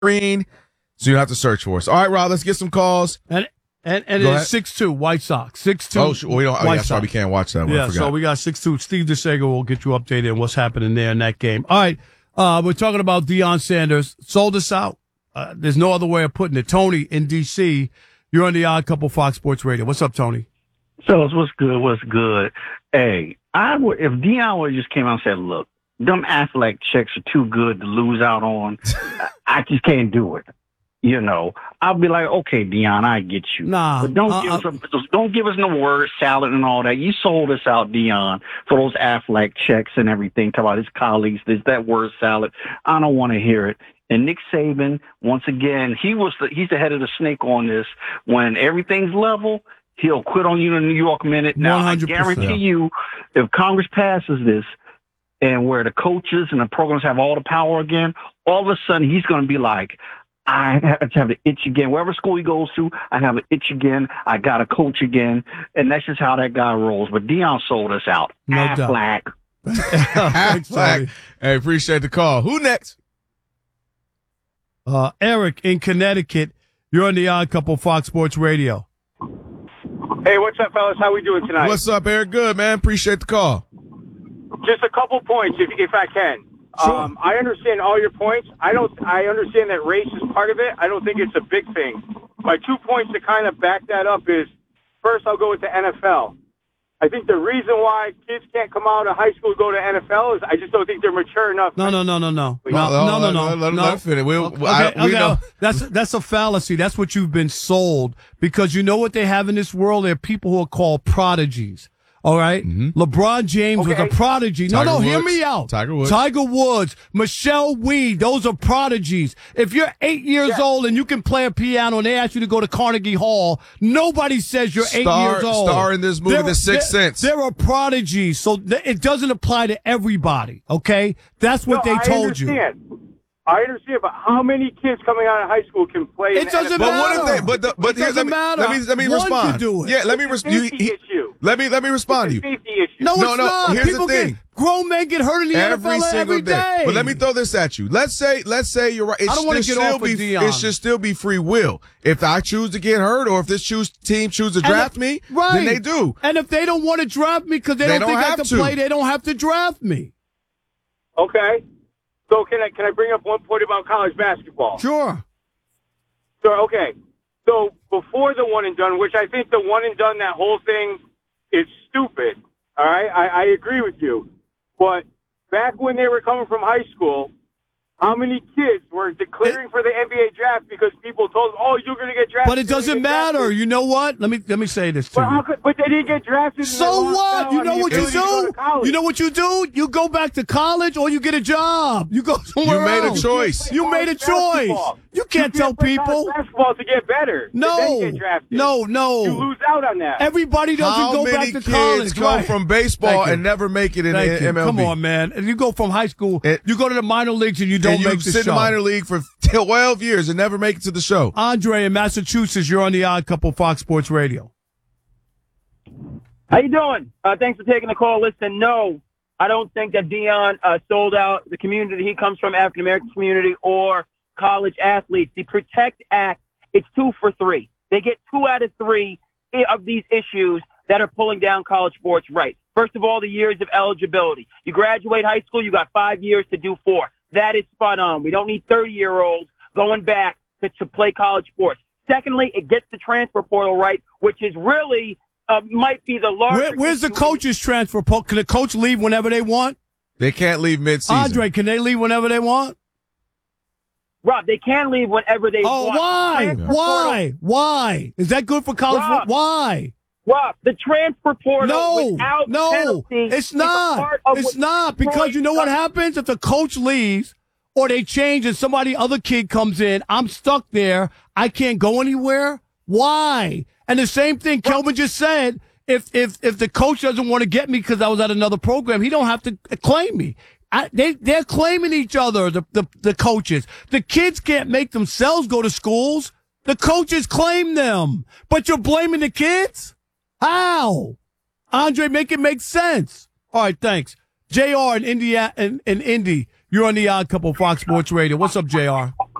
screen, so you don't have to search for us. All right, Rob, let's get some calls. And it's 6-2 White Sox. 6-2. That's why we can't watch that one. Yeah, so we got 6-2. Steve DeSager will get you updated on what's happening there in that game. All right, we're talking about Deion Sanders. Sold us out. There's no other way of putting it. Tony in D.C., you're on the Odd Couple Fox Sports Radio. What's up, Tony? So what's good? Hey, if Deion would just came out and said, look, them Affleck checks are too good to lose out on. I just can't do it. I'll be like, okay, Deion, I get you. Nah. But don't give us no word salad and all that. You sold us out, Deion, for those Affleck checks and everything. Talk about his colleagues. There's that word salad. I don't want to hear it. And Nick Saban, once again, he's the head of the snake on this. When everything's level, he'll quit on you in the New York Minute. Now, 100%. I guarantee you, if Congress passes this and where the coaches and the programs have all the power again, all of a sudden he's going to be like, I have the itch again. Wherever school he goes to, I have an itch again. I got to coach again. And that's just how that guy rolls. But Deion sold us out. No Affleck. Affleck. Hey, appreciate the call. Who next? Eric in Connecticut. You're on the Odd Couple Fox Sports Radio. Hey, what's up, fellas? How we doing tonight? What's up, Eric? Good, man. Appreciate the call. Just a couple points, if I can. Sure. I understand all your points. I understand that race is part of it. I don't think it's a big thing. My 2 points to kind of back that up is, first, I'll go with the NFL. I think the reason why kids can't come out of high school and go to NFL is I just don't think they're mature enough. No. That's a fallacy. That's what you've been sold, because you know what they have in this world? There are people who are called prodigies. All right? Mm-hmm. LeBron James was a prodigy. Hear me out. Tiger Woods, Michelle Weed, those are prodigies. If you're 8 years old and you can play a piano and they ask you to go to Carnegie Hall, nobody says you're 8 years old. Star in this movie, The Sixth Sense. There are prodigies, so it doesn't apply to everybody, okay? That's what they told you. I understand, but how many kids coming out of high school can play? It doesn't matter. But here's let me respond. Do it. Yeah, let me respond. Let me respond to you. Safety issue. No, it's not. Here's the thing. Grown men get hurt in the NFL every day. But let me throw this at you. Let's say you're right. I don't want to get off of Deion. It should still be free will. If I choose to get hurt, or if this team choose to draft me, then they do. And if they don't want to draft me because they don't think I can play, they don't have to draft me. Okay. So can I bring up one point about college basketball? Sure. Okay. So before the one and done, which I think the one and done, that whole thing is stupid. All right, I agree with you. But back when they were coming from high school, how many kids were declaring for the NBA draft because people told them, "Oh, you're going to get drafted"? But it doesn't matter. You know what? Let me say this to you. But they didn't get drafted. So what? You know what you do? You know what you do? You go back to college or you get a job. You go somewhere else. You made a choice. You made a choice. You can't tell people. Basketball to get better. No. Get drafted. No. You lose out on that. Everybody doesn't go back to college. How many kids go from baseball and never make it in the MLB? Come on, man. If you go from high school, you go to the minor leagues and you don't make the show. You sit in the minor league for 12 years and never make it to the show. Andre in Massachusetts, you're on the Odd Couple Fox Sports Radio. How you doing? Thanks for taking the call. Listen, no, I don't think that Deion sold out the community he comes from, African American community, or college athletes. The PROTECT Act, it's 2 for 3. They get 2 out of 3 of these issues that are pulling down college sports rights. First of all, the years of eligibility. You graduate high school, you got 5 years to do 4. That is spot on. We don't need 30-year-olds going back to play college sports. Secondly, it gets the transfer portal right, which is really might be the largest. Where's the coaches transfer portal? Can the coach leave whenever they want? They can't leave mid-season. Andre, can they leave whenever they want? Rob, they can leave whenever they want. Oh, why? Is that good for college football? Why? Rob, the transfer portal without penalty it's not. It's not, because you know what happens? If the coach leaves or they change and other kid comes in, I'm stuck there. I can't go anywhere. Why? And the same thing Kelvin just said, if the coach doesn't want to get me because I was at another program, he don't have to claim me. They're claiming each other, the coaches. The kids can't make themselves go to schools. The coaches claim them. But you're blaming the kids? How? Andre, make it make sense. All right, thanks. JR in Indy, you're on the Odd Couple Fox Sports Radio. What's up, JR?